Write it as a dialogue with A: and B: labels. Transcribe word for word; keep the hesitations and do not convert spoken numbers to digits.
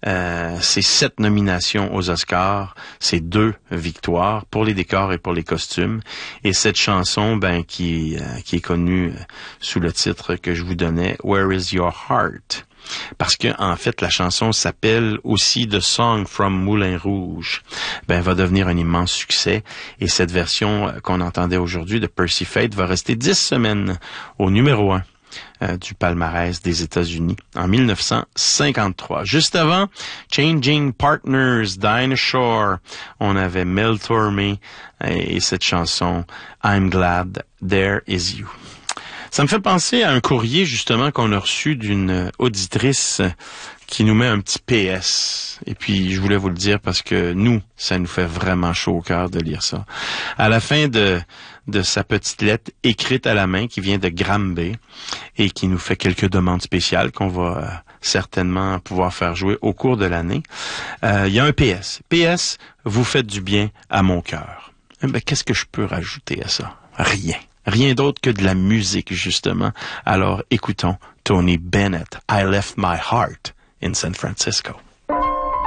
A: Euh, c'est sept nominations aux Oscars, c'est deux victoires pour les décors et pour les costumes. Et cette chanson, ben, qui, euh, qui est connue sous le titre que je vous donnais, Where is Your Heart? Parce que, en fait, la chanson s'appelle aussi The Song from Moulin Rouge. Ben, va devenir un immense succès. Et cette version qu'on entendait aujourd'hui de Percy Faith va rester dix semaines au numéro un euh, du palmarès des États-Unis en mille neuf cent cinquante-trois. Juste avant, Changing Partners, Dinah Shore. On avait Mel Tormé et, et cette chanson I'm Glad There Is You. Ça me fait penser à un courrier, justement, qu'on a reçu d'une auditrice qui nous met un petit P S. Et puis, je voulais vous le dire parce que nous, ça nous fait vraiment chaud au cœur de lire ça. À la fin de, de sa petite lettre écrite à la main qui vient de Granby et qui nous fait quelques demandes spéciales qu'on va euh, certainement pouvoir faire jouer au cours de l'année, euh, il y a un P S. P S, vous faites du bien à mon cœur. Eh ben, qu'est-ce que je peux rajouter à ça? Rien. Rien d'autre que de la musique, justement. Alors, écoutons Tony Bennett, I Left My Heart in San Francisco.